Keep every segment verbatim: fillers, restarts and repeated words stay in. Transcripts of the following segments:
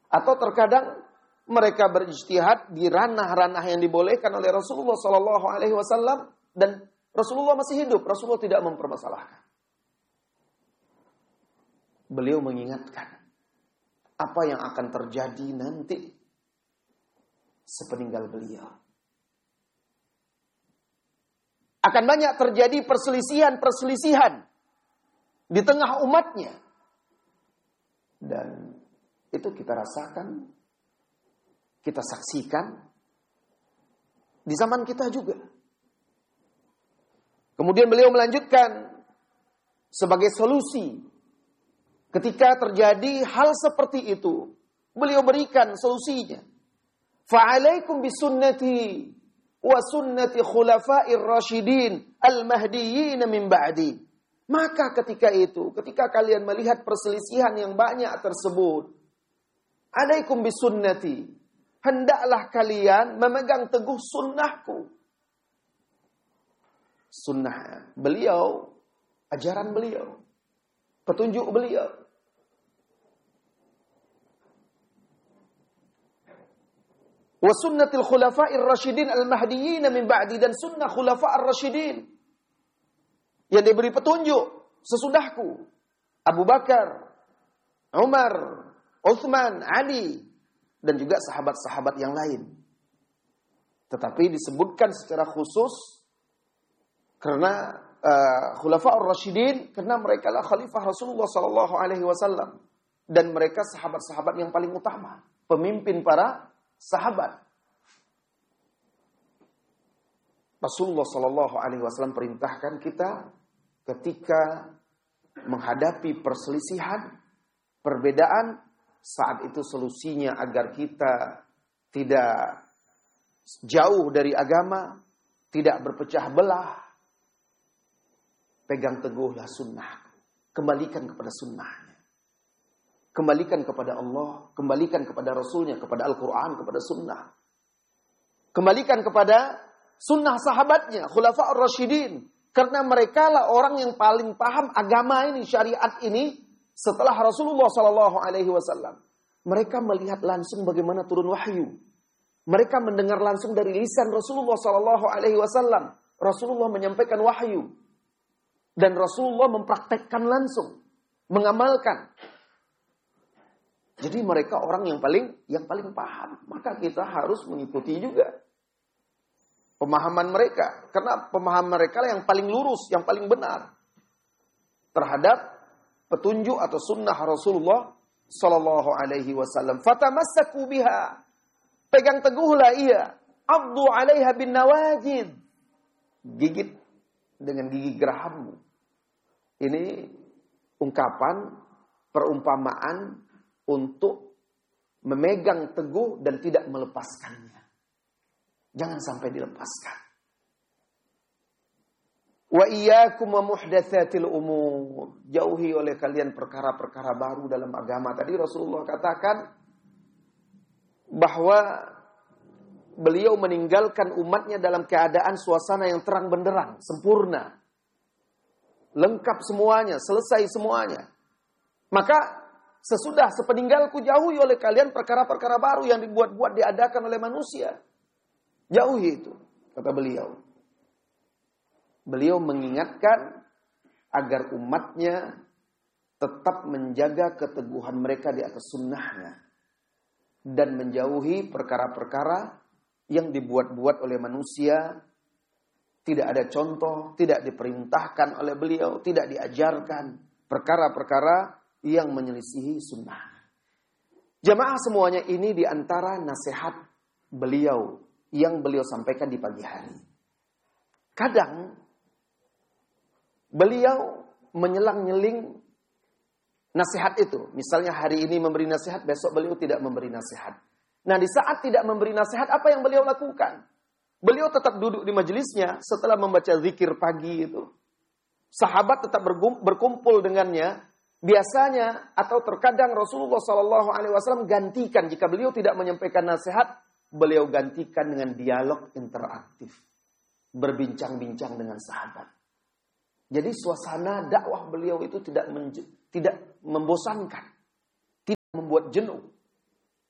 Atau terkadang mereka berijtihad di ranah-ranah yang dibolehkan oleh Rasulullah Sallallahu Alaihi Wasallam dan Rasulullah masih hidup. Rasulullah tidak mempermasalahkan. Beliau mengingatkan apa yang akan terjadi nanti sepeninggal beliau. Akan banyak terjadi perselisihan-perselisihan di tengah umatnya. Dan itu kita rasakan, kita saksikan di zaman kita juga. Kemudian beliau melanjutkan sebagai solusi ketika terjadi hal seperti itu, beliau berikan solusinya. Fa'alaikum bisunnati wa sunnati khulafa'ir rasyidin al-mahdiyyin min ba'di. Maka ketika itu, ketika kalian melihat perselisihan yang banyak tersebut, alaikum bisunnati, hendaklah kalian memegang teguh sunnahku. Sunnah beliau, ajaran beliau, petunjuk beliau. Wa sunnatil khulafa'ir rasyidin al-mahdiyyin min ba'di, dan sunnah khulafa'ir rasyidin yang diberi petunjuk sesudahku, Abu Bakar, Umar, Utsman, Ali, dan juga sahabat-sahabat yang lain. Tetapi disebutkan secara khusus karena uh, Khulafa'ur Rasyidin, karena mereka lah khalifah Rasulullah sallallahu alaihi wasallam dan mereka sahabat-sahabat yang paling utama, pemimpin para sahabat. Rasulullah sallallahu alaihi wasallam perintahkan kita ketika menghadapi perselisihan, perbedaan, saat itu solusinya agar kita tidak jauh dari agama, tidak berpecah belah, pegang teguhlah sunnah, kembalikan kepada sunnahnya, kembalikan kepada Allah, kembalikan kepada Rasulnya, kepada Al-Quran, kepada sunnah, kembalikan kepada sunnah sahabatnya, Khulafa'ur Rasyidin. Karena mereka lah orang yang paling paham agama ini, syariat ini setelah Rasulullah sallallahu alaihi wasallam. Mereka melihat langsung bagaimana turun wahyu. Mereka mendengar langsung dari lisan Rasulullah sallallahu alaihi wasallam. Rasulullah menyampaikan wahyu dan Rasulullah mempraktekkan langsung, mengamalkan. Jadi mereka orang yang paling yang paling paham. Maka kita harus mengikuti juga pemahaman mereka, karena pemahaman mereka lah yang paling lurus, yang paling benar terhadap petunjuk atau sunnah Rasulullah sallallahu alaihi wasallam. Fatamassaku biha, pegang teguhlah ia, addu 'alaiha bin nawajid, gigit dengan gigi gerahammu. Ini ungkapan perumpamaan untuk memegang teguh dan tidak melepaskannya. Jangan sampai dilepaskan. Wa iyyakum wa muhdatsatil umur. Jauhi oleh kalian perkara-perkara baru dalam agama. Tadi Rasulullah katakan bahwa beliau meninggalkan umatnya dalam keadaan suasana yang terang benderang, sempurna. Lengkap semuanya, selesai semuanya. Maka sesudah sepeninggalku jauhi oleh kalian perkara-perkara baru yang dibuat-buat diadakan oleh manusia. Jauhi itu, kata beliau. Beliau mengingatkan agar umatnya tetap menjaga keteguhan mereka di atas sunnahnya. Dan menjauhi perkara-perkara yang dibuat-buat oleh manusia. Tidak ada contoh, tidak diperintahkan oleh beliau, tidak diajarkan. Perkara-perkara yang menyelisihi sunnah. Jamaah semuanya ini diantara nasihat beliau yang beliau sampaikan di pagi hari. Kadang beliau menyelang-nyeling nasihat itu. Misalnya hari ini memberi nasihat, besok beliau tidak memberi nasihat. Nah, di saat tidak memberi nasihat, apa yang beliau lakukan? Beliau tetap duduk di majelisnya setelah membaca zikir pagi itu. Sahabat tetap berkumpul dengannya. Biasanya atau terkadang Rasulullah sallallahu alaihi wasallam gantikan, jika beliau tidak menyampaikan nasihat, beliau gantikan dengan dialog interaktif. Berbincang-bincang dengan sahabat. Jadi suasana dakwah beliau itu tidak menj- tidak membosankan. Tidak membuat jenuh.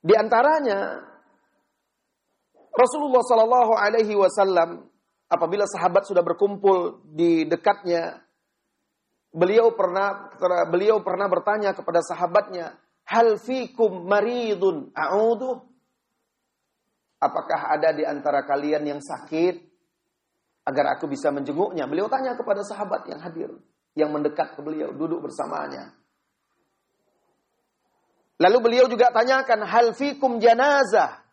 Di antaranya Rasulullah Shallallahu Alaihi Wasallam apabila sahabat sudah berkumpul di dekatnya, beliau pernah beliau pernah bertanya kepada sahabatnya, hal fikum maridun a'udu? Apakah ada di antara kalian yang sakit agar aku bisa menjenguknya? Beliau tanya kepada sahabat yang hadir, yang mendekat ke beliau, duduk bersamanya. Lalu beliau juga tanyakan, hal fikum janazah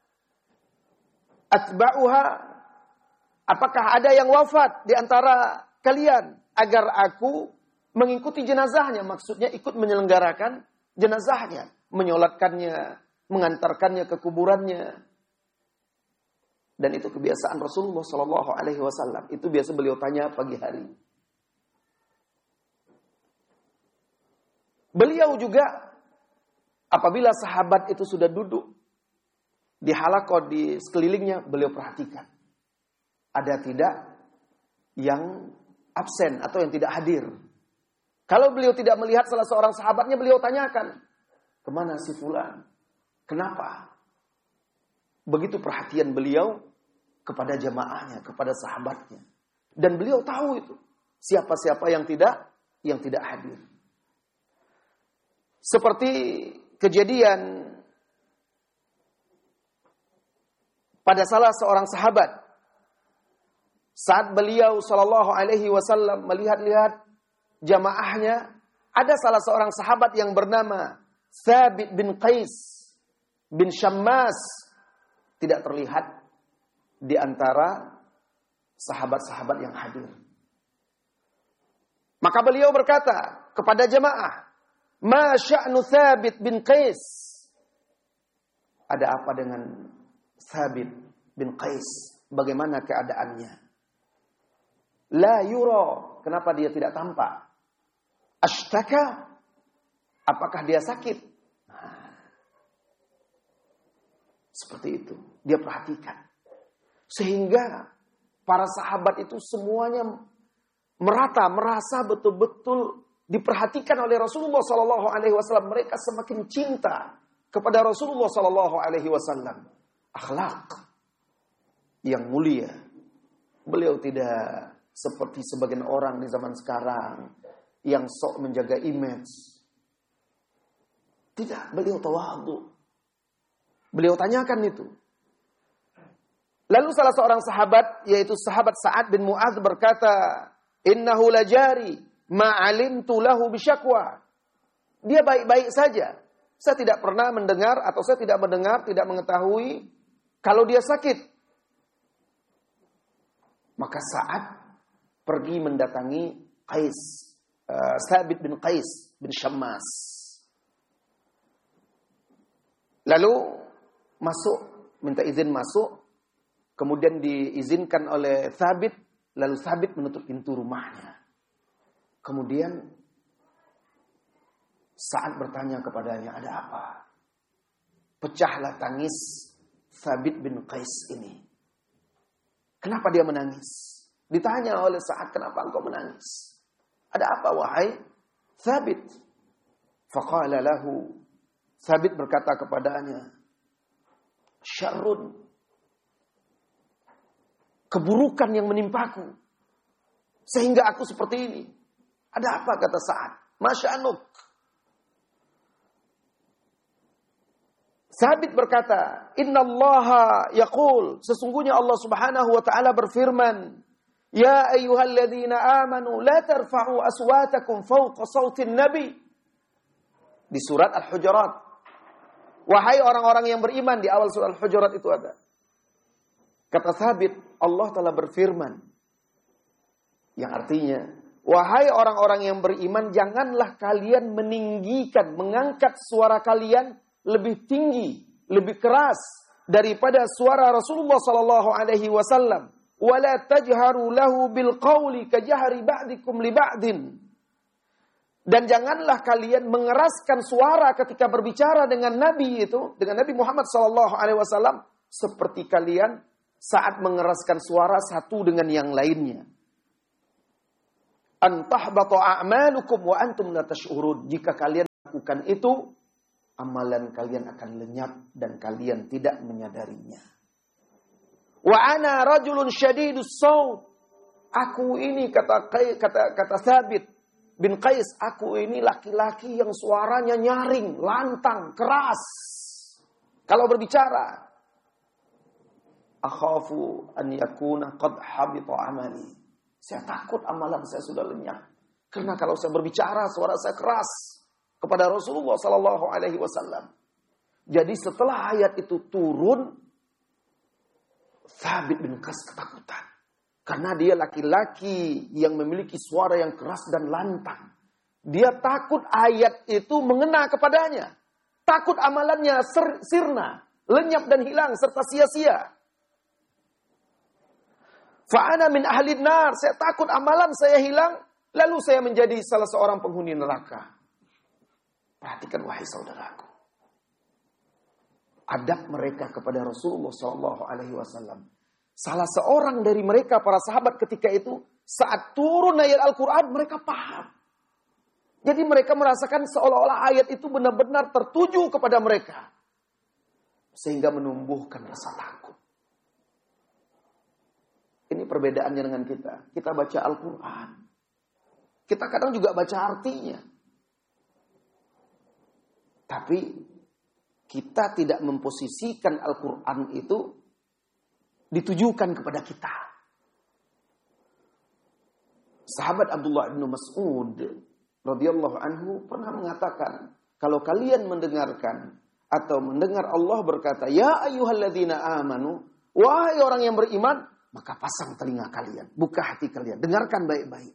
atba'uha? Apakah ada yang wafat di antara kalian agar aku mengikuti jenazahnya? Maksudnya ikut menyelenggarakan jenazahnya, menyolatkannya, mengantarkannya ke kuburannya. Dan itu kebiasaan Rasulullah Shallallahu Alaihi Wasallam. Itu biasa beliau tanya pagi hari. Beliau juga apabila sahabat itu sudah duduk di halaqah di sekelilingnya, beliau perhatikan. Ada tidak yang absen atau yang tidak hadir. Kalau beliau tidak melihat salah seorang sahabatnya, beliau tanyakan, kemana si fulan? Kenapa? Begitu perhatian beliau kepada jamaahnya, kepada sahabatnya. Dan beliau tahu itu, siapa-siapa yang tidak yang tidak hadir. Seperti kejadian pada salah seorang sahabat, saat beliau Shallallahu Alaihi Wasallam melihat-lihat jamaahnya, ada salah seorang sahabat yang bernama Thabit bin Qais bin Syammas tidak terlihat di antara sahabat-sahabat yang hadir. Maka beliau berkata kepada jamaah, ma sya'nu Thabit bin Qais? Ada apa dengan Thabit bin Qais? Bagaimana keadaannya? La yura, kenapa dia tidak tampak? Ashtaka, apakah dia sakit? Nah, seperti itu, dia perhatikan. Sehingga para sahabat itu semuanya merata, merasa betul-betul diperhatikan oleh Rasulullah Sallallahu Alaihi Wasallam. Mereka semakin cinta kepada Rasulullah Sallallahu Alaihi Wasallam. Akhlak yang mulia. Beliau tidak seperti sebagian orang di zaman sekarang yang sok menjaga image. Tidak, beliau tawadhu. Beliau tanyakan itu. Lalu salah seorang sahabat, yaitu sahabat Sa'ad bin Mu'adz berkata, innahu lajari ma'alimtu lahu bisyakwa. Dia baik-baik saja. Saya tidak pernah mendengar atau saya tidak mendengar, tidak mengetahui kalau dia sakit. Maka Sa'ad pergi mendatangi Qais, uh, Thabit bin Qais bin Syammas. Lalu masuk, minta izin masuk. Kemudian diizinkan oleh Thabit. Lalu Thabit menutup pintu rumahnya. Kemudian Sa'ad bertanya kepadanya, ada apa? Pecahlah tangis Thabit bin Qais ini. Kenapa dia menangis? Ditanya oleh Sa'ad, kenapa engkau menangis? Ada apa wahai Thabit? Faqala lahu, Thabit berkata kepadanya, syarrun, keburukan yang menimpaku sehingga aku seperti ini. Ada apa, kata Sa'ad? Masya'anuk. Thabit berkata, innallaha yaqul, sesungguhnya Allah Subhanahu wa taala berfirman, ya ayyuhalladzina amanu la tarfa'u aswatakum fawqa sautin nabi. Di surat Al-Hujurat. Wahai orang-orang yang beriman, di awal surat Al-Hujurat itu ada. Kata Thabit, Allah telah berfirman. Yang artinya, wahai orang-orang yang beriman, janganlah kalian meninggikan, mengangkat suara kalian lebih tinggi, lebih keras daripada suara Rasulullah sallallahu alaihi wasallam. Wala tajharu lahu bil qawli kajahri ba'dikum li ba'din. Dan janganlah kalian mengeraskan suara ketika berbicara dengan Nabi itu, dengan Nabi Muhammad sallallahu alaihi wasallam, seperti kalian saat mengeraskan suara satu dengan yang lainnya. Antahbata a'malukum wa antum la tash'urun. Jika kalian lakukan itu, amalan kalian akan lenyap dan kalian tidak menyadarinya. Wa ana rajulun syadidus saut. Aku ini kata kata kata Thabit bin Qais, aku ini laki-laki yang suaranya nyaring, lantang, keras. Kalau berbicara, akhafu an yakuna qad habita amali. Saya takut amalan saya sudah lenyap. Karena kalau saya berbicara, suara saya keras kepada Rasulullah sallallahu alaihi wasallam. Jadi setelah ayat itu turun, Thabit bin Qais ketakutan. Karena dia laki-laki yang memiliki suara yang keras dan lantang. Dia takut ayat itu mengena kepadanya. Takut amalannya sirna, lenyap dan hilang serta sia-sia. Fa'ana min ahli nar, saya takut amalan saya hilang, lalu saya menjadi salah seorang penghuni neraka. Perhatikan wahai saudaraku. Adab mereka kepada Rasulullah shallallahu alaihi wasallam. Salah seorang dari mereka, para sahabat ketika itu, saat turun ayat Al-Quran, mereka paham. Jadi mereka merasakan seolah-olah ayat itu benar-benar tertuju kepada mereka. Sehingga menumbuhkan rasa takut. Ini perbedaannya dengan kita. Kita baca Al-Quran. Kita kadang juga baca artinya. Tapi kita tidak memposisikan Al-Quran itu ditujukan kepada kita. Sahabat Abdullah bin Mas'ud radhiyallahu anhu pernah mengatakan, kalau kalian mendengarkan atau mendengar Allah berkata, ya ayyuhalladzina amanu, wahai orang yang beriman, maka pasang telinga kalian, buka hati kalian, dengarkan baik-baik.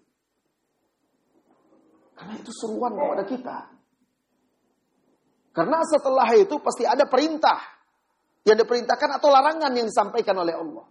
Karena itu seruan kepada kita. Karena setelah itu pasti ada perintah yang diperintahkan atau larangan yang disampaikan oleh Allah.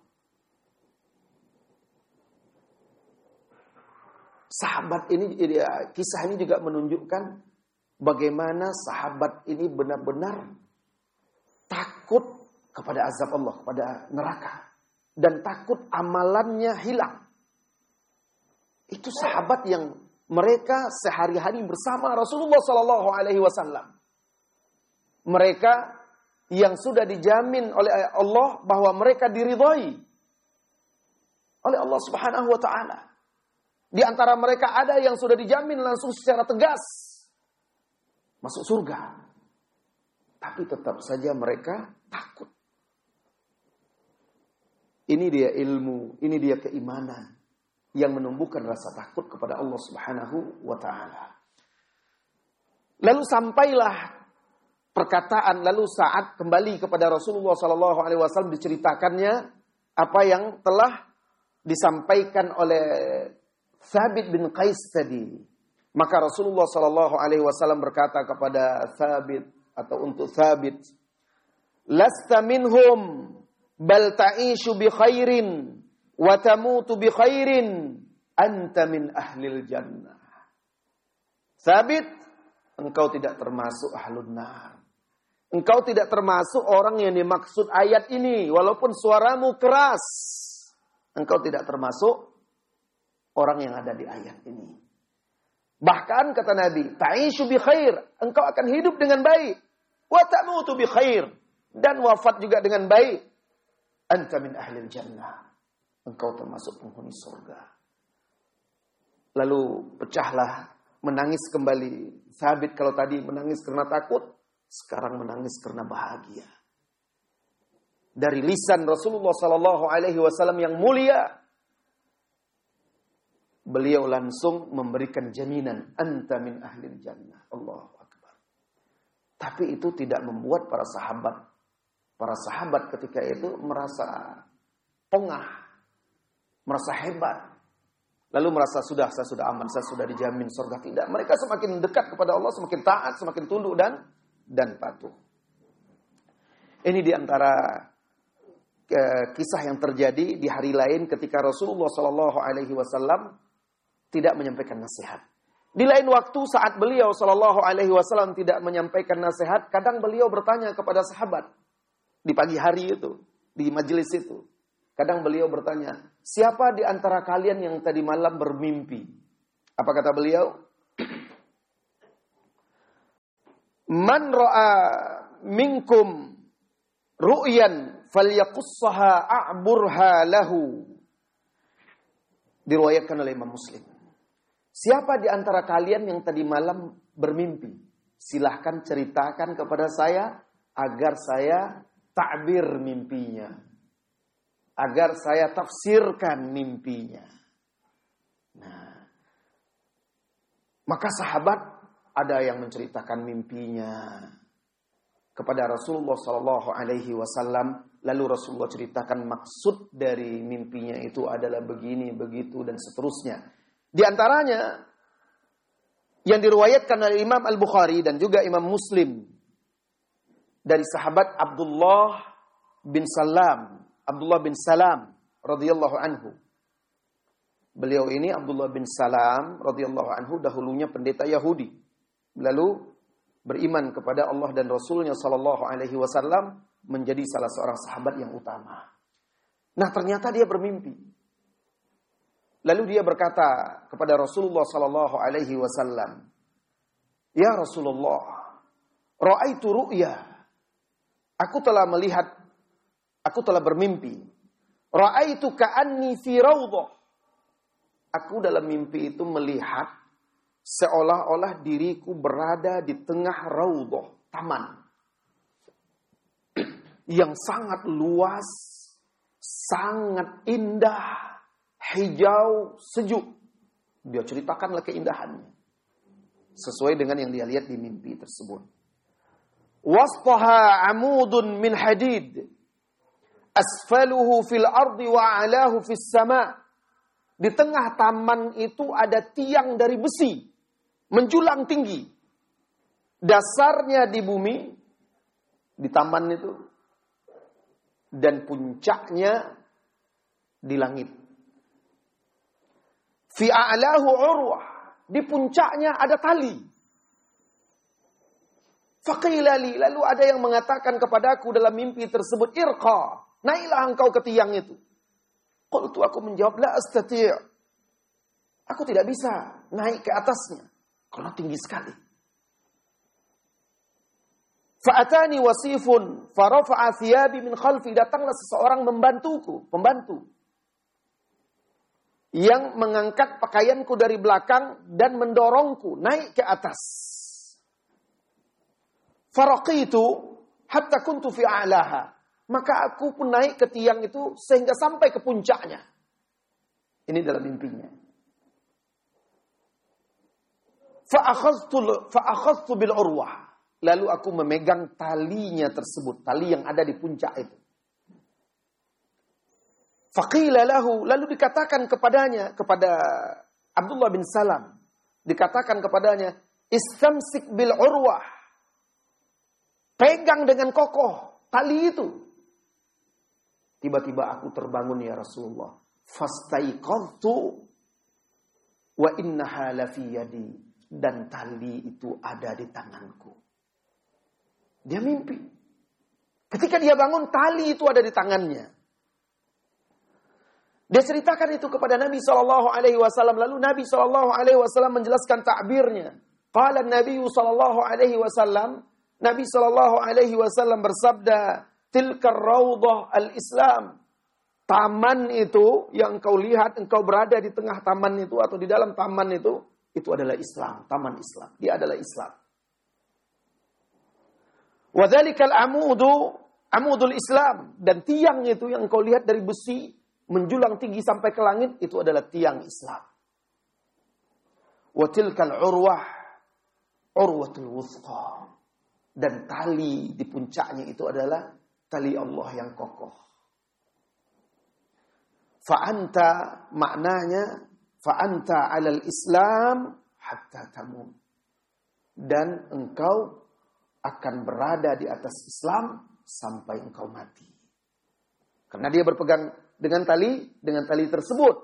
Sahabat ini, kisah ini juga menunjukkan bagaimana sahabat ini benar-benar takut kepada azab Allah, kepada neraka. Dan takut amalannya hilang. Itu sahabat yang mereka sehari-hari bersama Rasulullah shallallahu alaihi wasallam. Mereka yang sudah dijamin oleh Allah bahwa mereka diridhai oleh Allah Subhanahu wa taala. Di antara mereka ada yang sudah dijamin langsung secara tegas masuk surga. Tapi tetap saja mereka takut. Ini dia ilmu, ini dia keimanan yang menumbuhkan rasa takut kepada Allah Subhanahu wa taala. Lalu sampailah perkataan, lalu saat kembali kepada Rasulullah sallallahu alaihi wasallam diceritakannya apa yang telah disampaikan oleh Thabit bin Qais tadi. Maka Rasulullah sallallahu alaihi wasallam berkata kepada Thabit atau untuk Thabit, "Lasta minhum bal ta'ishu bi khairin wa tamutu bi khairin, anta min ahlil jannah." Thabit, engkau tidak termasuk ahlun nar. Engkau tidak termasuk orang yang dimaksud ayat ini. Walaupun suaramu keras. Engkau tidak termasuk orang yang ada di ayat ini. Bahkan kata Nabi, ta'ishu bi khair. Engkau akan hidup dengan baik. Wa tamutu bi khair. Dan wafat juga dengan baik. Anta min ahlil jannah. Engkau termasuk penghuni surga. Lalu pecahlah, menangis kembali. Thabit kalau tadi menangis karena takut, sekarang menangis karena bahagia. Dari lisan Rasulullah sallallahu alaihi wasallam yang mulia, beliau langsung memberikan jaminan, anta min ahlil jannah. Allahu akbar. Tapi itu tidak membuat para sahabat para sahabat ketika itu merasa pongah, merasa hebat. Lalu merasa sudah, saya sudah aman, saya sudah dijamin surga. Tidak, mereka semakin dekat kepada Allah, semakin taat, semakin tunduk dan dan patuh. Ini diantara uh, kisah yang terjadi di hari lain ketika Rasulullah Shallallahu Alaihi Wasallam tidak menyampaikan nasihat. Di lain waktu saat beliau Shallallahu Alaihi Wasallam tidak menyampaikan nasihat, kadang beliau bertanya kepada sahabat di pagi hari itu, di majelis itu. Kadang beliau bertanya, siapa di antara kalian yang tadi malam bermimpi? Apa kata beliau? Man ra'a minkum ru'yan falyaqussaha a'burha lahu. Diriwayatkan oleh Imam Muslim. Siapa di antara kalian yang tadi malam bermimpi? Silahkan ceritakan kepada saya agar saya ta'bir mimpinya. Agar saya tafsirkan mimpinya. Nah, maka sahabat ada yang menceritakan mimpinya kepada Rasulullah Sallallahu Alaihi Wasallam. Lalu Rasulullah ceritakan maksud dari mimpinya itu adalah begini, begitu, dan seterusnya. Di antaranya yang diriwayatkan oleh Imam Al-Bukhari dan juga Imam Muslim dari sahabat Abdullah bin Salam, Abdullah bin Salam radhiyallahu anhu. Beliau ini Abdullah bin Salam radhiyallahu anhu dahulunya pendeta Yahudi. Lalu beriman kepada Allah dan Rasulnya sallallahu alaihi wasallam, menjadi salah seorang sahabat yang utama. Nah, ternyata dia bermimpi. Lalu dia berkata kepada Rasulullah sallallahu alaihi wasallam, "Ya Rasulullah, ra'aitu ru'ya." Aku telah melihat, aku telah bermimpi. Ra'aitu ka'anni fi raudhah. Aku dalam mimpi itu melihat seolah-olah diriku berada di tengah raudhah, taman yang sangat luas, sangat indah, hijau, sejuk. Dia ceritakanlah keindahannya sesuai dengan yang dia lihat di mimpi tersebut. Wasfaha amudun min hadid, asfaluhu fil ardi wa alahu fis sama. Di tengah taman itu ada tiang dari besi, menjulang tinggi. Dasarnya di bumi, di taman itu, dan puncaknya di langit. Fi a'lahu urwah, di puncaknya ada tali. Faqilali, lalu ada yang mengatakan kepadaku dalam mimpi tersebut, irqa, naiklah engkau ke tiang itu. Qultu, aku menjawab, la astati'. Aku tidak bisa naik ke atasnya karena tinggi sekali. Fa'atani wasifun farafa'a thiyabi min khalfi, datanglah seseorang membantuku, pembantu yang mengangkat pakaianku dari belakang dan mendorongku naik ke atas. Faraqitu hatta kuntu fi a'laha. Maka aku pun naik ke tiang itu sehingga sampai ke puncaknya. Ini dalam mimpinya. Fa'akhadhtu fa'akhadhtu bil urwah. Lalu aku memegang talinya tersebut, tali yang ada di puncak itu. Faqila lahu, lalu dikatakan kepadanya, kepada Abdullah bin Salam, dikatakan kepadanya, istamsik bil urwah. Pegang dengan kokoh tali itu. Tiba-tiba aku terbangun ya Rasulullah. Fastaiqadtu wa innaha la fi yadi, dan tali itu ada di tanganku. Dia mimpi. Ketika dia bangun, tali itu ada di tangannya. Dia ceritakan itu kepada Nabi sallallahu alaihi wasallam. Lalu Nabi sallallahu alaihi wasallam menjelaskan takbirnya. Qala Nabi sallallahu alaihi wasallam, Nabi sallallahu alaihi wasallam bersabda, tilkar raudhah al-Islam. Taman itu yang engkau lihat, engkau berada di tengah taman itu atau di dalam taman itu, itu adalah Islam, taman Islam. Dia adalah Islam. Wa dzalikal amudu, amudul Islam, dan tiang itu yang engkau lihat dari besi menjulang tinggi sampai ke langit, itu adalah tiang Islam. Wa tilkal urwah, urwatul wuthqa. Dan tali di puncaknya itu adalah tali Allah yang kokoh. Fa'anta, maknanya fa'anta 'alal Islam hatta tamut. Dan engkau akan berada di atas Islam sampai engkau mati. Karena dia berpegang dengan tali, dengan tali tersebut.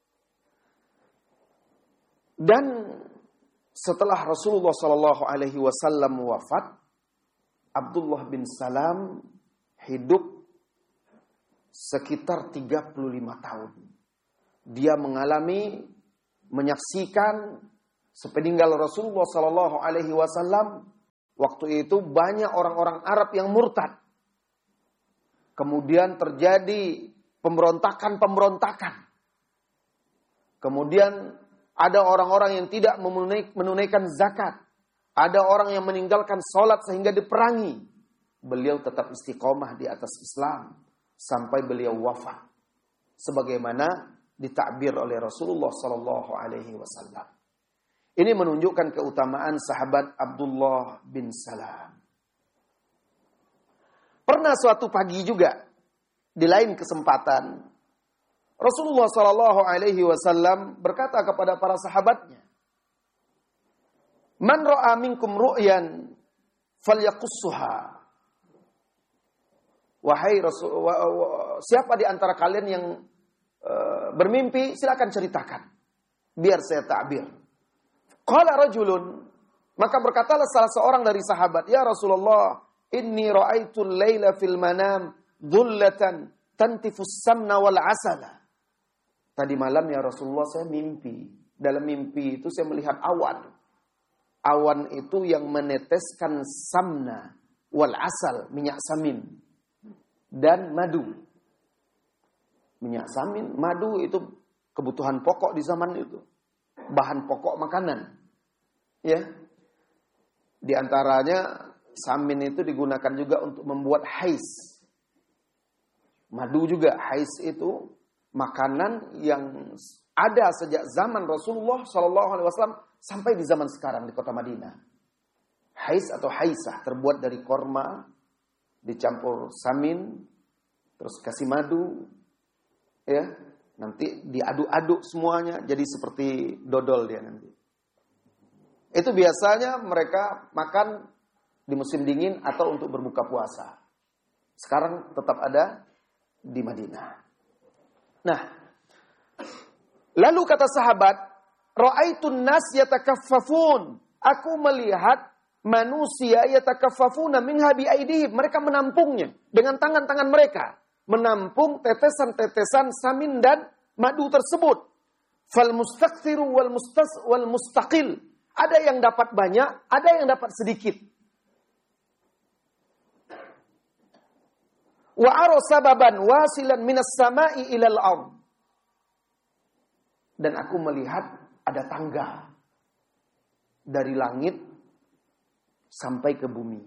Dan setelah Rasulullah sallallahu alaihi wasallam wafat, Abdullah bin Salam hidup sekitar tiga puluh lima tahun. Dia mengalami, menyaksikan sepeninggal Rasulullah sallallahu alaihi wasallam Waktu itu banyak orang-orang Arab yang murtad. Kemudian terjadi pemberontakan-pemberontakan. Kemudian ada orang-orang yang tidak menunaikan zakat. Ada orang yang meninggalkan sholat sehingga diperangi. Beliau tetap istiqomah di atas Islam sampai beliau wafat. Sebagaimana ditakbir oleh Rasulullah Sallallahu Alaihi Wasallam. Ini menunjukkan keutamaan sahabat Abdullah bin Salam. Pernah suatu pagi juga, di lain kesempatan, Rasulullah Sallallahu Alaihi Wasallam berkata kepada para sahabatnya, "Man ra'a minkum ru'yan, falyaqussuha." Wahai Rasul, siapa di antara kalian yang uh, bermimpi, silakan ceritakan, biar saya takbir. Qala rajulun, maka berkatalah salah seorang dari sahabat, "Ya Rasulullah, inni ra'aitul laila fil manam dhullatan tantifus samna wal asala." Tadi malam ya Rasulullah saya mimpi. Dalam mimpi itu saya melihat awan. Awan itu yang meneteskan samna wal asal, minyak samin dan madu. Minyak samin, madu itu kebutuhan pokok di zaman itu. Bahan pokok makanan. Ya. Di antaranya samin itu digunakan juga untuk membuat hais. Madu juga, hais itu makanan yang ada sejak zaman Rasulullah Shallallahu Alaihi Wasallam sampai di zaman sekarang di kota Madinah. Hais atau haisah terbuat dari korma, dicampur samin, terus kasih madu, ya, nanti diaduk-aduk semuanya jadi seperti dodol dia nanti. Itu biasanya mereka makan di musim dingin atau untuk berbuka puasa. Sekarang tetap ada di Madinah. Nah, lalu kata sahabat, ra'aitun nas yatakaffafun. Aku melihat manusia yatakaffafuna minha bi aidihim. Mereka menampungnya dengan tangan-tangan mereka, menampung tetesan-tetesan samin dan madu tersebut. Fal mustakthiru wal mustas wal mustaqil. Ada yang dapat banyak, ada yang dapat sedikit. Wa ara sababan wasilan minas sama'i ilal ard. Dan aku melihat ada tangga dari langit sampai ke bumi.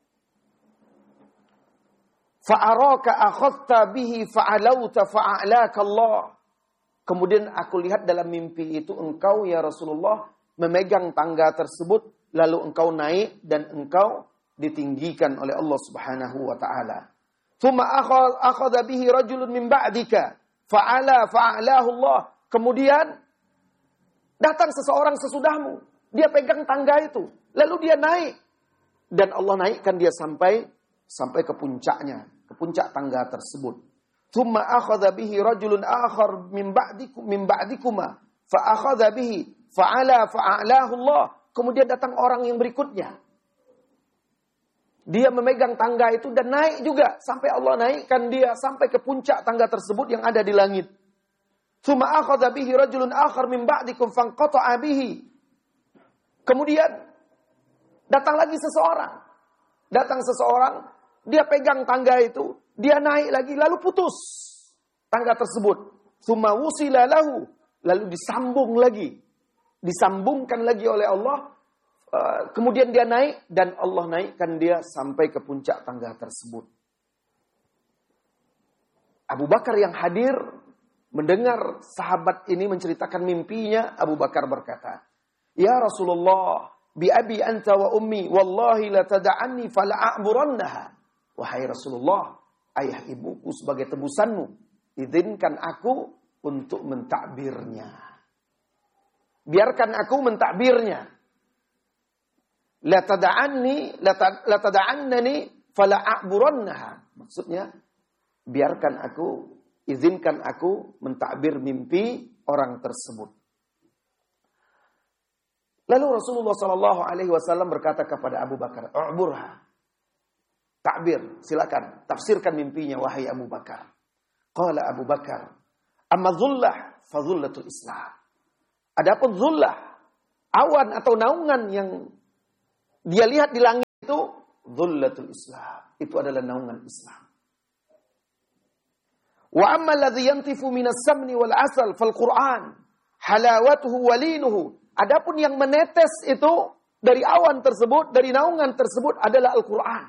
Fa'araka akhadta bihi fa'alauta fa'alaka Allah. Kemudian aku lihat dalam mimpi itu engkau ya Rasulullah memegang tangga tersebut, lalu engkau naik dan engkau ditinggikan oleh Allah Subhanahu wa taala. Tsumma akhadha bihi rajulun min ba'dika fa'ala fa'alahu Allah. Kemudian datang seseorang sesudahmu, dia pegang tangga itu, lalu dia naik dan Allah naikkan dia sampai sampai ke puncaknya, ke puncak tangga tersebut. Tsumma akhadha bihi rajulun akhar min ba'dikum min ba'dikuma fa akhadha bihi fa'ala fa'alahu Allah. Kemudian datang orang yang berikutnya. Dia memegang tangga itu dan naik juga sampai Allah naikkan dia sampai ke puncak tangga tersebut yang ada di langit. Tsumma akhadha bihi rajulun akhar min ba'dikum fanqata'a bihi. Kemudian datang lagi seseorang. Datang seseorang, dia pegang tangga itu, dia naik lagi lalu putus tangga tersebut. Tsumma wusila lahu, lalu disambung lagi. Disambungkan lagi oleh Allah. Uh, kemudian dia naik dan Allah naikkan dia sampai ke puncak tangga tersebut. Abu Bakar yang hadir mendengar sahabat ini menceritakan mimpinya. Abu Bakar berkata, "Ya Rasulullah, bi abi anta wa ummi, wallahi la tada'anni fala a'burannaha." Wahai Rasulullah, ayah ibuku sebagai tebusanmu, izinkan aku untuk mentakbirnya. Biarkan aku mentakbirnya. La tada'anni la tada'annani fala a'burannaha. Maksudnya biarkan aku, izinkan aku mentakbir mimpi orang tersebut. Lalu Rasulullah Shallallahu Alaihi Wasallam berkata kepada Abu Bakar, "U'burha." Takbir, silakan tafsirkan mimpinya wahai Abu Bakar. Qala Abu Bakar, "Amma dhullah fa dhullatul Islam." Adapun dhullah, awan atau naungan yang dia lihat di langit itu dhullatul Islam. Itu adalah naungan Islam. Wa amma alladhi yantifu minas samni wal asal fal Qur'an halawatuhu walinuhu. Adapun yang menetes itu dari awan tersebut, dari naungan tersebut adalah Al-Qur'an.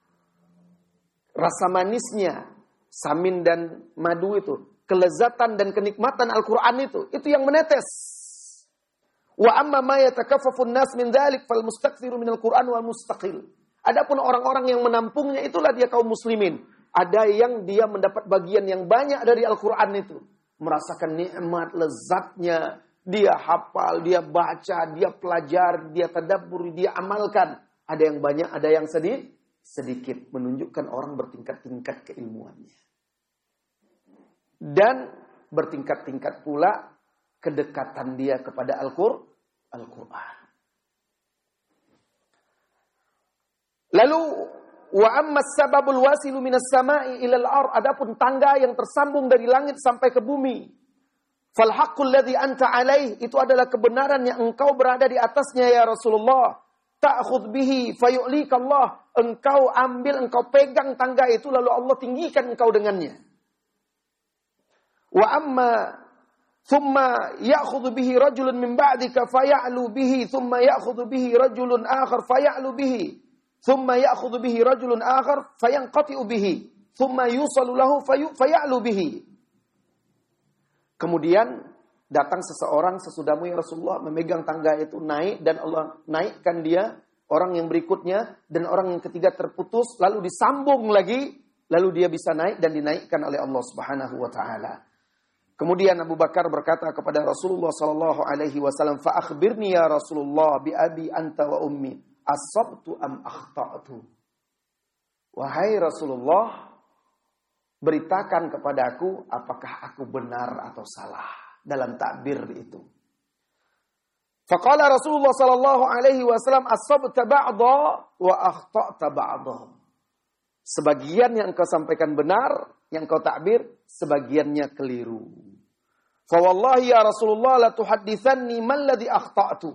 Rasa manisnya samin dan madu itu, kelezatan dan kenikmatan Al-Qur'an itu, itu yang menetes. Wa amma ma yatakaffafu an-nas min dzalik fal mustakthiru minal Qur'an wal mustaqil. Adapun orang-orang yang menampungnya itulah dia kaum muslimin. Ada yang dia mendapat bagian yang banyak dari Al-Qur'an itu, merasakan nikmat lezatnya, dia hafal, dia baca, dia pelajari, dia tadabbur, dia amalkan. Ada yang banyak, ada yang sedih, sedikit, menunjukkan orang bertingkat-tingkat keilmuannya. Dan bertingkat-tingkat pula kedekatan dia kepada Al-Qur'an. Al-Qur'an. Lalu wa amma sababul wasilu minas sama'i ilal ar, adapun tangga yang tersambung dari langit sampai ke bumi. Fal haqqul ladzi anta alaih, itu adalah kebenaran yang engkau berada di atasnya ya Rasulullah. Ta'khudh bihi fayu'lika Allah. Engkau ambil, engkau pegang tangga itu lalu Allah tinggikan engkau dengannya. Wa amma thumma ya'khudhu bihi rajulun min ba'dika faya'lu bihi thumma ya'khudhu bihi rajulun akhar faya'lu bihi thumma ya'khudhu bihi rajulun akhar fayanqati'u bihi thumma yusalu lahu faya'lu bihi. Kemudian datang seseorang sesudahmu ya Rasulullah, memegang tangga itu naik dan Allah naikkan dia, orang yang berikutnya dan orang yang ketiga terputus lalu disambung lagi, lalu dia bisa naik dan dinaikkan oleh Allah Subhanahu wa taala. Kemudian Abu Bakar berkata kepada Rasulullah sallallahu alaihi wasallam, "Fa akhbirni ya Rasulullah bi abi anta wa ummi, asabtu am akhta'tu?" Wahai Rasulullah, beritakan kepadaku apakah aku benar atau salah dalam takbir itu. Faqala Rasulullah sallallahu alaihi wasallam, asabta ba'dha wa akhta'ta ba'dha. Sebagian yang kau sampaikan benar, yang kau takbir, sebagiannya keliru. Fa wallahi ya Rasulullah la tuhadditsanni man ladzi akhta'tu.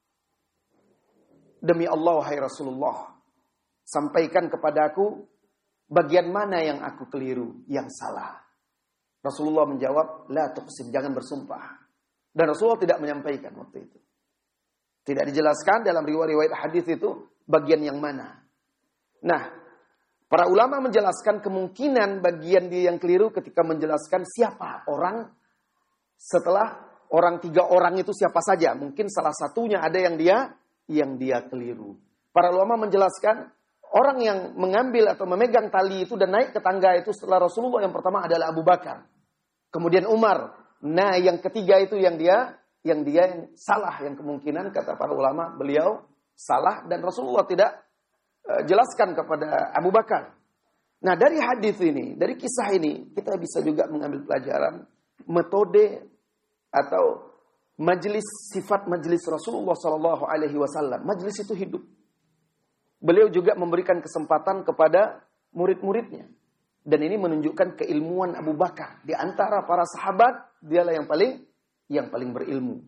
Demi Allah wahai Rasulullah, sampaikan kepadaku bagian mana yang aku keliru, yang salah. Rasulullah menjawab, la tuqsim, jangan bersumpah. Dan Rasulullah tidak menyampaikan waktu itu. Tidak dijelaskan dalam riwayat-riwayat hadis itu bagian yang mana. Nah, para ulama menjelaskan kemungkinan bagian dia yang keliru ketika menjelaskan siapa orang setelah orang tiga orang itu siapa saja. Mungkin salah satunya ada yang dia yang dia keliru. Para ulama menjelaskan orang yang mengambil atau memegang tali itu dan naik ke tangga itu setelah Rasulullah yang pertama adalah Abu Bakar. Kemudian Umar. Nah yang ketiga itu yang dia yang dia yang salah. Yang kemungkinan kata para ulama beliau salah dan Rasulullah tidak uh, jelaskan kepada Abu Bakar. Nah dari hadis ini, dari kisah ini kita bisa juga mengambil pelajaran metode atau majelis, sifat majelis Rasulullah sallallahu alaihi wasallam. Majelis itu hidup. Beliau juga memberikan kesempatan kepada murid-muridnya. Dan ini menunjukkan keilmuan Abu Bakar. Di antara para sahabat, dialah yang paling yang paling berilmu.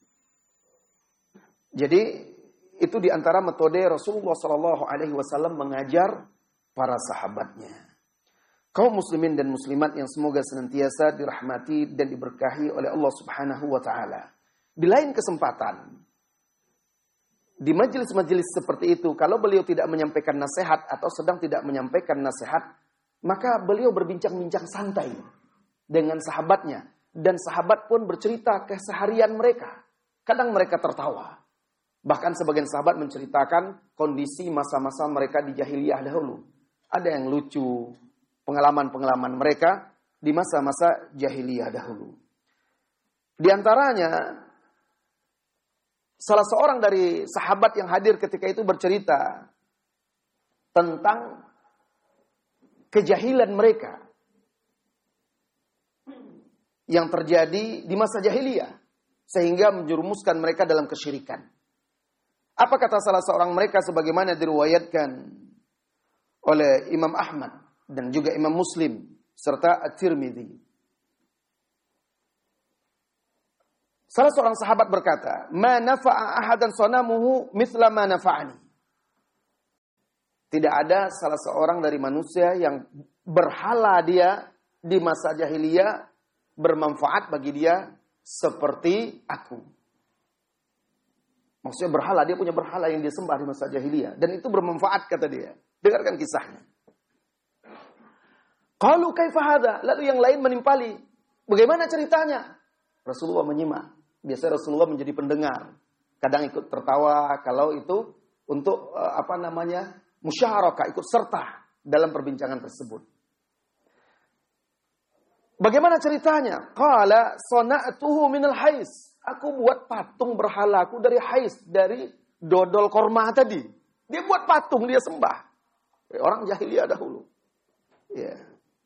Jadi, itu di antara metode Rasulullah shallallahu alaihi wasallam mengajar para sahabatnya. Kaum muslimin dan muslimat yang semoga senantiasa dirahmati dan diberkahi oleh Allah Subhanahu wa taala. Di lain kesempatan, di majelis-majelis seperti itu, kalau beliau tidak menyampaikan nasihat atau sedang tidak menyampaikan nasihat, maka beliau berbincang-bincang santai dengan sahabatnya. Dan sahabat pun bercerita keseharian mereka. Kadang mereka tertawa. Bahkan sebagian sahabat menceritakan kondisi masa-masa mereka di jahiliyah dahulu. Ada yang lucu, pengalaman-pengalaman mereka di masa-masa jahiliyah dahulu. Di antaranya, salah seorang dari sahabat yang hadir ketika itu bercerita tentang kejahilan mereka yang terjadi di masa jahiliyah sehingga menjerumuskan mereka dalam kesyirikan. Apa kata salah seorang mereka sebagaimana diriwayatkan oleh Imam Ahmad dan juga Imam Muslim serta At-Tirmidzi. Salah seorang sahabat berkata, "Ma nafa'a ahadan sanamuhu mithla ma nafa'ani." Tidak ada salah seorang dari manusia yang berhala dia di masa jahiliyah bermanfaat bagi dia seperti aku. Maksudnya berhala, dia punya berhala yang dia sembah di masa jahiliyah. Dan itu bermanfaat, kata dia. Dengarkan kisahnya. Qalu kaifa hadza? Lalu yang lain menimpali. Bagaimana ceritanya? Rasulullah menyimak. Biasa Rasulullah menjadi pendengar. Kadang ikut tertawa kalau itu untuk apa namanya? Musyarakah, ikut serta dalam perbincangan tersebut. Bagaimana ceritanya? Qala sana'tuhu minal hais. Aku buat patung berhalaku dari hais, dari dodol korma tadi. Dia buat patung, dia sembah. Orang jahiliyah dahulu. Ya.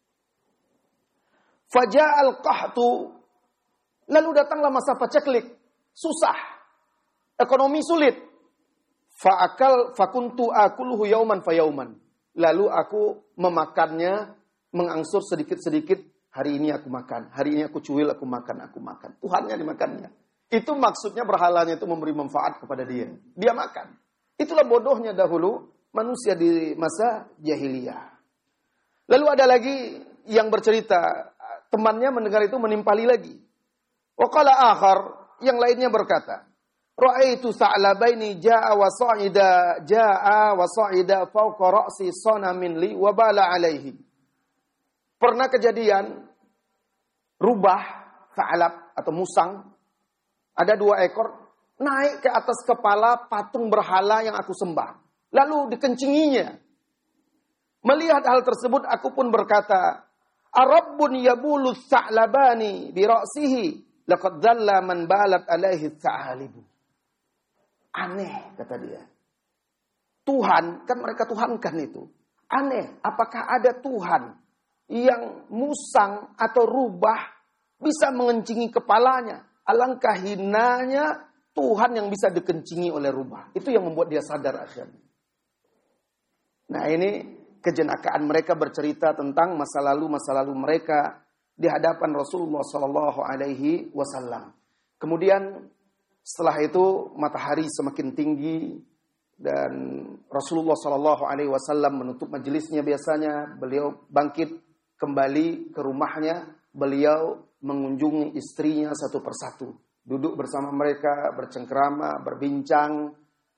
Faja'al qahtu. Lalu datanglah masa paceklik. Susah. Ekonomi sulit. Fa'akal fakuntu akuluhu yauman fayauman. Lalu aku memakannya, mengangsur sedikit-sedikit. Hari ini aku makan. Hari ini aku cuil, aku makan, aku makan. Tuhannya dimakannya. Itu maksudnya berhalanya itu memberi manfaat kepada dia. Dia makan. Itulah bodohnya dahulu manusia di masa jahiliyah. Lalu ada lagi yang bercerita. Temannya mendengar itu menimpali lagi. Waqala akhar, yang lainnya berkata, Ra'aitu sa'labaini ja'a wa sa'ida ja'a wa sa'ida fawqa ra'si sanamin li wa bala alaihi. Pernah kejadian rubah sa'lab atau musang, ada dua ekor naik ke atas kepala patung berhala yang aku sembah. Lalu dikencinginya. Melihat hal tersebut aku pun berkata, Arabbun yabulu sa'labani bi ra'sihi laqad dhalla man balat alaihi sa'alibu. Aneh, kata dia. Tuhan, kan mereka tuhankan itu. Aneh, apakah ada Tuhan yang musang atau rubah bisa mengencingi kepalanya? Alangkah hinanya Tuhan yang bisa dikencingi oleh rubah. Itu yang membuat dia sadar akhirnya. Nah ini kejenakaan mereka bercerita tentang masa lalu-masa lalu mereka di hadapan Rasulullah Sallallahu Alaihi Wasallam. Kemudian setelah itu matahari semakin tinggi dan Rasulullah Sallallahu Alaihi Wasallam menutup majelisnya biasanya. Beliau bangkit kembali ke rumahnya. Beliau mengunjungi istrinya satu persatu. Duduk bersama mereka, bercengkrama, berbincang,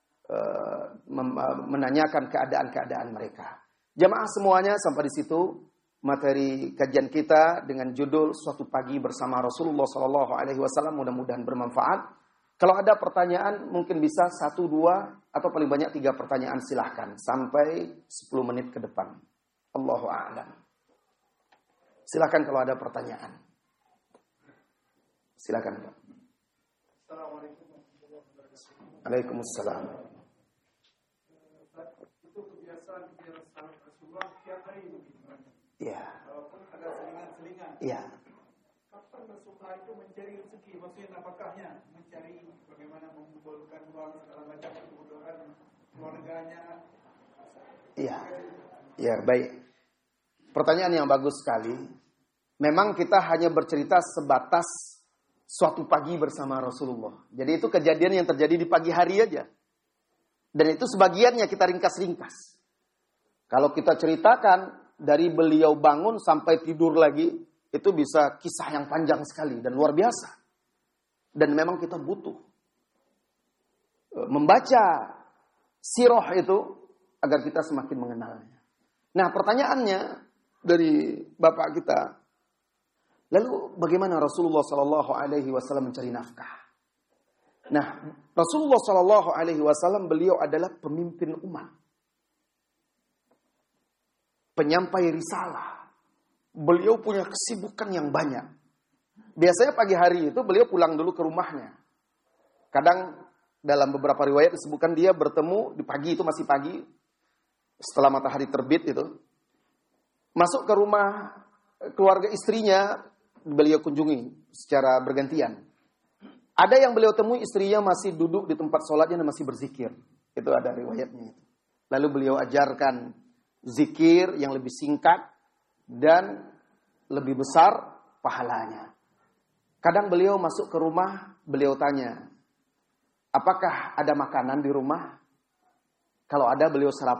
menanyakan keadaan-keadaan mereka. Jamaah semuanya, sampai di situ materi kajian kita dengan judul Suatu Pagi Bersama Rasulullah Sallallahu Alaihi Wasallam. Mudah-mudahan bermanfaat. Kalau ada pertanyaan mungkin bisa satu, dua, atau paling banyak tiga pertanyaan silahkan. Sampai sepuluh menit ke depan. Allahu a'lam. Silahkan kalau ada pertanyaan. Silakan, Pak. Assalamualaikum warahmatullahi wabarakatuh. Waalaikumsalam. Itu kebiasaan kebiasaan Rasulullah tiap hari begitu. Iya. Walaupun ada selingan-selingan. Iya. Kapan Rasulullah itu mencari rezeki? Maksudnya apakahnya mencari bagaimana mengumpulkan uang segala macam kebutuhan keluarganya? Iya. Ya, baik. Pertanyaan yang bagus sekali. Memang kita hanya bercerita sebatas suatu pagi bersama Rasulullah. Jadi itu kejadian yang terjadi di pagi hari aja. Dan itu sebagiannya kita ringkas-ringkas. Kalau kita ceritakan dari beliau bangun sampai tidur lagi, itu bisa kisah yang panjang sekali dan luar biasa. Dan memang kita butuh membaca sirah itu agar kita semakin mengenalnya. Nah, pertanyaannya dari Bapak kita, lalu bagaimana Rasulullah Sallallahu Alaihi Wasallam mencari nafkah? Nah, Rasulullah Sallallahu Alaihi Wasallam beliau adalah pemimpin umat, penyampai risalah. Beliau punya kesibukan yang banyak. Biasanya pagi hari itu beliau pulang dulu ke rumahnya. Kadang dalam beberapa riwayat disebutkan dia bertemu di pagi itu masih pagi, setelah matahari terbit itu, masuk ke rumah keluarga istrinya. Beliau kunjungi secara bergantian. Ada yang beliau temui istrinya masih duduk di tempat sholatnya dan masih berzikir. Itu ada riwayatnya. Lalu beliau ajarkan zikir yang lebih singkat dan lebih besar pahalanya. Kadang beliau masuk ke rumah, beliau tanya, apakah ada makanan di rumah? Kalau ada beliau sarapan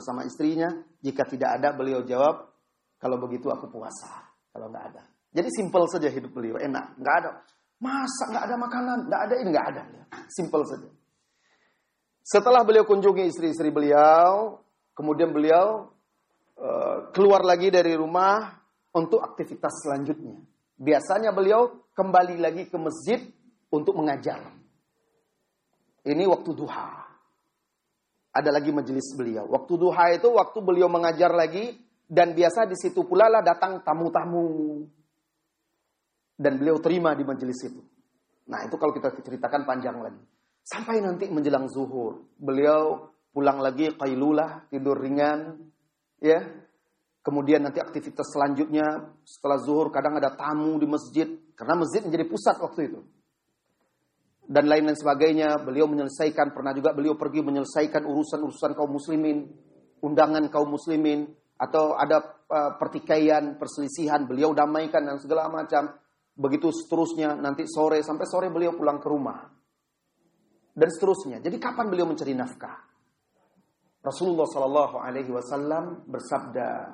bersama istrinya. Jika tidak ada, beliau jawab, kalau begitu aku puasa. Kalau nggak ada. Jadi simple saja hidup beliau, enak. Nggak ada, masa nggak ada makanan, nggak ada ini, nggak ada. Simple saja. Setelah beliau kunjungi istri-istri beliau, kemudian beliau uh, keluar lagi dari rumah untuk aktivitas selanjutnya. Biasanya beliau kembali lagi ke masjid untuk mengajar. Ini waktu duha. Ada lagi majelis beliau. Waktu duha itu waktu beliau mengajar lagi. Dan biasa di situ pula lah datang tamu-tamu. Dan beliau terima di majelis itu. Nah itu kalau kita ceritakan panjang lagi. Sampai nanti menjelang zuhur. Beliau pulang lagi qailulah, tidur ringan. Ya. Kemudian nanti aktivitas selanjutnya setelah zuhur kadang ada tamu di masjid. Karena masjid menjadi pusat waktu itu. Dan lain-lain sebagainya. Beliau menyelesaikan, pernah juga beliau pergi menyelesaikan urusan-urusan kaum muslimin. Undangan kaum muslimin. Atau ada uh, pertikaian, perselisihan. Beliau damaikan dan segala macam. Begitu seterusnya. Nanti sore, sampai sore beliau pulang ke rumah. Dan seterusnya. Jadi kapan beliau mencari nafkah? Rasulullah Sallallahu Alaihi Wasallam bersabda,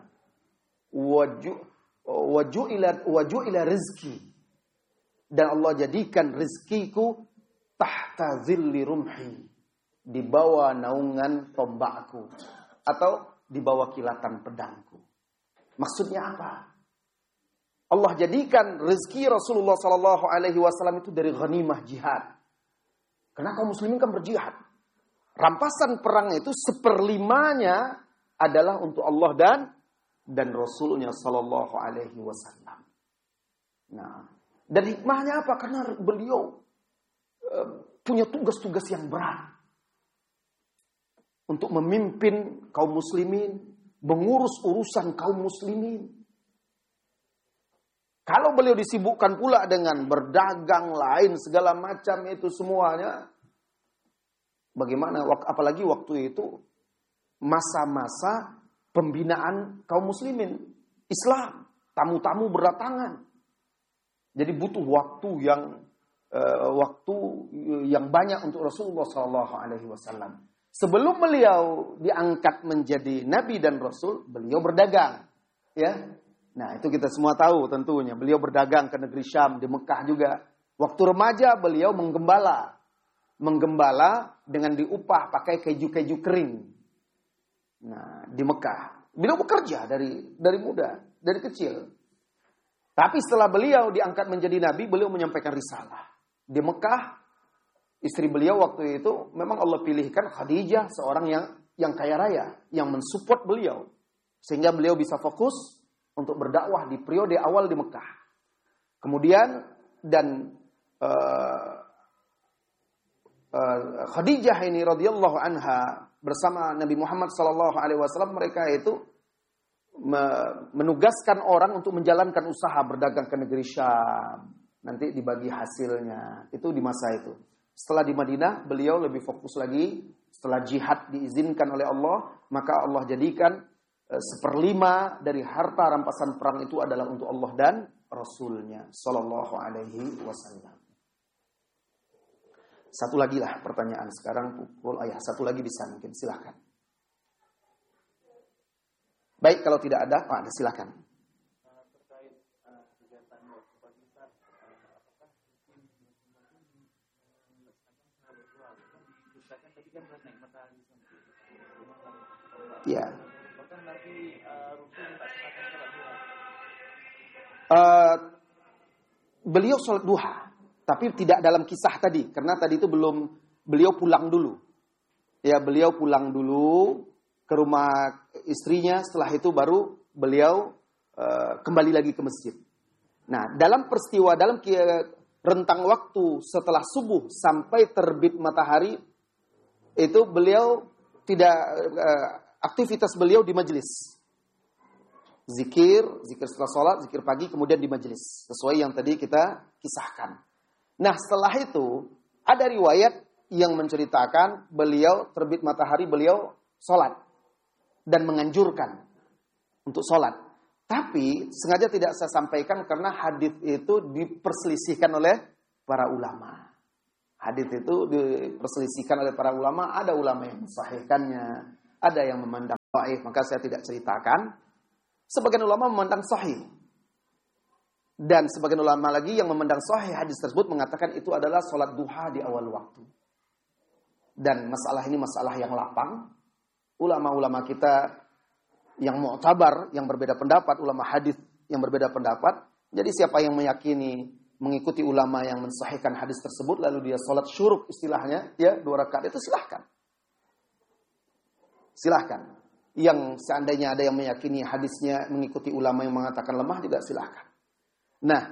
Waju'ilah waju'ilah rizki. Dan Allah jadikan rizkiku tahta zilli rumhi. Di bawah naungan tombakku. Atau di bawah kilatan pedangku. Maksudnya apa? Allah jadikan rezeki Rasulullah Sallallahu Alaihi Wasallam itu dari ghanimah jihad. Karena kaum muslimin kan berjihad. Rampasan perang itu seperlimanya adalah untuk Allah dan dan Rasulnya Sallallahu Alaihi Wasallam. Nah, dan hikmahnya apa? Karena beliau uh, punya tugas-tugas yang berat. Untuk memimpin kaum muslimin, mengurus urusan kaum muslimin. Kalau beliau disibukkan pula dengan berdagang lain segala macam itu semuanya, bagaimana? Apalagi waktu itu masa-masa pembinaan kaum muslimin, Islam, tamu-tamu berdatangan. Jadi butuh waktu yang uh, waktu yang banyak untuk Rasulullah Sallallahu Alaihi Wasallam. Sebelum beliau diangkat menjadi nabi dan rasul, beliau berdagang. Ya. Nah, itu kita semua tahu tentunya. Beliau berdagang ke negeri Syam, di Mekah juga. Waktu remaja beliau menggembala. Menggembala dengan diupah pakai keju-keju kering. Nah, di Mekah. Beliau bekerja dari dari muda, dari kecil. Tapi setelah beliau diangkat menjadi nabi, beliau menyampaikan risalah. Di Mekah, istri beliau waktu itu memang Allah pilihkan Khadijah, seorang yang yang kaya raya, yang mensupport beliau. Sehingga beliau bisa fokus untuk berdakwah di periode awal di Mekah. Kemudian dan uh, uh, Khadijah ini radhiyallahu anha bersama Nabi Muhammad sallallahu alaihi wasallam, mereka itu me- menugaskan orang untuk menjalankan usaha berdagang ke negeri Syam. Nanti dibagi hasilnya. Itu di masa itu. Setelah di Madinah, beliau lebih fokus lagi. Setelah jihad diizinkan oleh Allah, maka Allah jadikan seperlima dari harta rampasan perang itu adalah untuk Allah dan Rasulnya Sallallahu Alaihi Wasallam. Satu lagi lah pertanyaan sekarang pukul ayah. Satu lagi bisa mungkin, silakan. Baik, kalau tidak ada, Pak, ada silakan. Ya. Uh, beliau sholat duha, tapi tidak dalam kisah tadi, karena tadi itu belum, beliau pulang dulu. Ya, beliau pulang dulu ke rumah istrinya, setelah itu baru beliau uh, kembali lagi ke masjid. Nah, dalam peristiwa, dalam rentang waktu setelah subuh sampai terbit matahari, itu beliau tidak, uh, aktivitas beliau di majelis. Zikir, zikir setelah sholat, zikir pagi, kemudian di majelis. Sesuai yang tadi kita kisahkan. Nah, setelah itu, ada riwayat yang menceritakan beliau, terbit matahari, beliau sholat. Dan menganjurkan untuk sholat. Tapi, sengaja tidak saya sampaikan karena hadis itu diperselisihkan oleh para ulama. Hadis itu diperselisihkan oleh para ulama. Ada ulama yang mensahihkannya, ada yang memandang dhaif, maka saya tidak ceritakan. Sebagian ulama memandang sahih. Dan sebagian ulama lagi yang memandang sahih hadis tersebut mengatakan itu adalah sholat duha di awal waktu. Dan masalah ini masalah yang lapang. Ulama-ulama kita yang mu'tabar, yang berbeda pendapat, ulama hadis yang berbeda pendapat. Jadi siapa yang meyakini mengikuti ulama yang mensahihkan hadis tersebut lalu dia sholat syuruk istilahnya, ya dua rakaat itu silahkan. Silahkan. Yang seandainya ada yang meyakini hadisnya mengikuti ulama yang mengatakan lemah juga silahkan. Nah,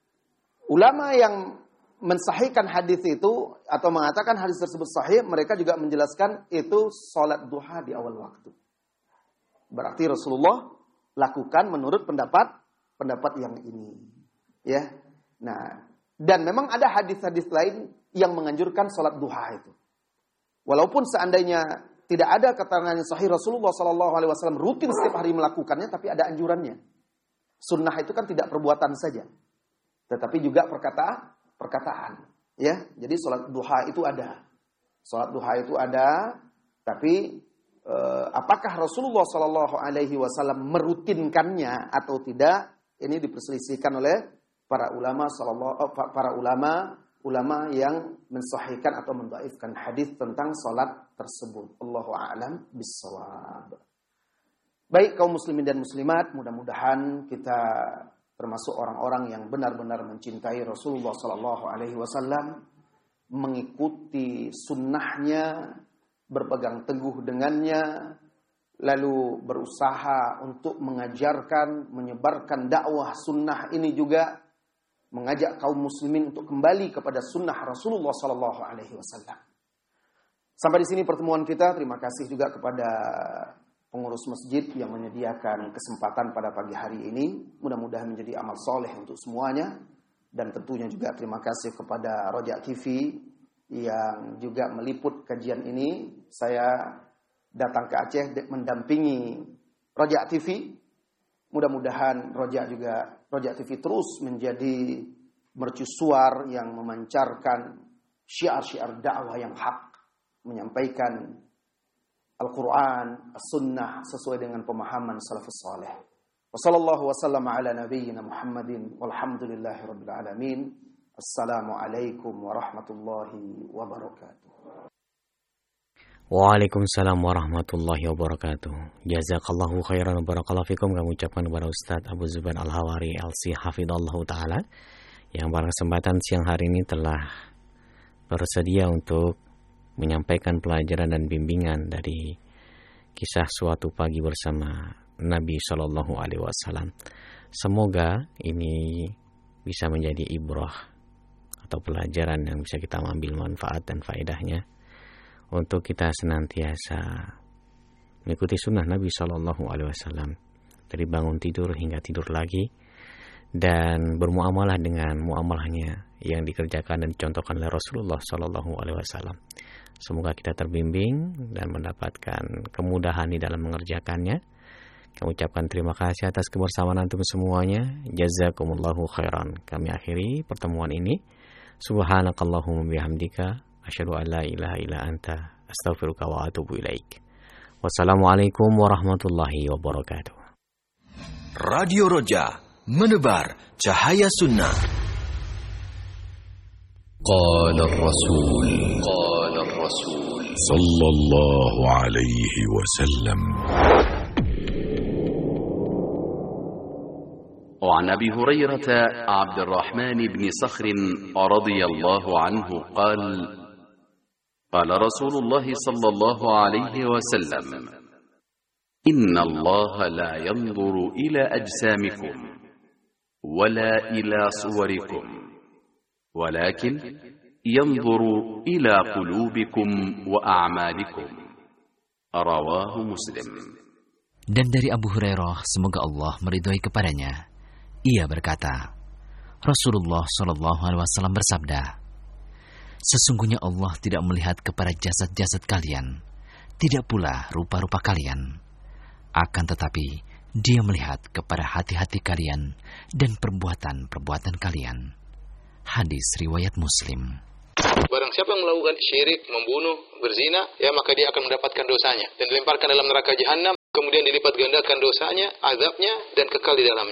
ulama yang mensahihkan hadis itu atau mengatakan hadis tersebut sahih, mereka juga menjelaskan itu sholat duha di awal waktu. Berarti Rasulullah lakukan menurut pendapat pendapat yang ini, ya. Nah, dan memang ada hadis-hadis lain yang menganjurkan sholat duha itu. Walaupun seandainya tidak ada keterangan yang sahih Rasulullah Shallallahu Alaihi Wasallam rutin setiap hari melakukannya, tapi ada anjurannya. Sunnah itu kan tidak perbuatan saja, tetapi juga perkataan, perkataan. Ya, jadi sholat duha itu ada, sholat duha itu ada. Tapi eh, apakah Rasulullah Shallallahu Alaihi Wasallam merutinkannya atau tidak? Ini diperselisihkan oleh para ulama, para ulama, ulama yang mensahihkan atau mendhaifkan hadis tentang sholat tersebut. Allahu a'lam bissawab. Baik kaum muslimin dan muslimat, mudah-mudahan kita termasuk orang-orang yang benar-benar mencintai Rasulullah Sallallahu Alaihi Wasallam, mengikuti sunnahnya, berpegang teguh dengannya, lalu berusaha untuk mengajarkan, menyebarkan dakwah sunnah ini juga, mengajak kaum muslimin untuk kembali kepada sunnah Rasulullah Sallallahu Alaihi Wasallam. Sampai di sini pertemuan kita. Terima kasih juga kepada pengurus masjid yang menyediakan kesempatan pada pagi hari ini. Mudah-mudahan menjadi amal soleh untuk semuanya. Dan tentunya juga terima kasih kepada Roja T V yang juga meliput kajian ini. Saya datang ke Aceh mendampingi Roja T V. Mudah-mudahan Roja juga Roja T V terus menjadi mercusuar yang memancarkan syiar-syiar dakwah yang hak, menyampaikan Al-Quran, As-Sunnah sesuai dengan pemahaman salafus salih. Wassallallahu wasallam ala nabiyyina Muhammadin walhamdulillahi rabbil alamin. Assalamualaikum warahmatullahi wabarakatuh. Waalaikumsalam warahmatullahi wabarakatuh. Jazakallahu khairan wa barakallahu fikum. Kami ucapkan kepada Ustaz Abu Zubair Al-Hawari L C hafidhallahu ta'ala yang pada kesempatan siang hari ini telah bersedia untuk menyampaikan pelajaran dan bimbingan dari kisah suatu pagi bersama Nabi Shallallahu Alaihi Wasallam. Semoga ini bisa menjadi ibrah atau pelajaran yang bisa kita ambil manfaat dan faedahnya untuk kita senantiasa mengikuti sunnah Nabi Shallallahu Alaihi Wasallam dari bangun tidur hingga tidur lagi, dan bermuamalah dengan muamalahnya yang dikerjakan dan dicontohkan oleh Rasulullah Shallallahu Alaihi Wasallam. Semoga kita terbimbing dan mendapatkan kemudahan di dalam mengerjakannya. Kami ucapkan terima kasih atas kebersamaan antum semuanya. Jazakumullahu khairan. Kami akhiri pertemuan ini. Subhanakallahumma bihamdika asyhadu an la ilaha illa anta astaghfiruka wa atubu ilaik. Wassalamualaikum warahmatullahi wabarakatuh. Radio Roja, menebar cahaya sunnah. قال الرسول قال الرسول صلى الله عليه وسلم. وعن أبي هريرة عبد الرحمن بن صخر رضي الله عنه قال قال رسول الله صلى الله عليه وسلم: إن الله لا ينظر إلى أجسامكم ولا إلى صوركم ولكن ينظر إلى قلوبكم وأعمالكم. رواه مسلم. Dan dari Abu Hurairah, semoga Allah meridhoi kepadanya, ia berkata, Rasulullah Shallallahu Alaihi Wasallam bersabda, sesungguhnya Allah tidak melihat kepada jasad-jasad kalian, tidak pula rupa-rupa kalian, akan tetapi Dia melihat kepada hati-hati kalian dan perbuatan-perbuatan kalian. Hadis riwayat Muslim. Barang siapa yang melakukan syirik, membunuh, berzina, ya maka dia akan mendapatkan dosanya dan dilemparkan dalam neraka jahanam. kemudian dilipat gandakan dosanya, azabnya, dan kekal di dalamnya.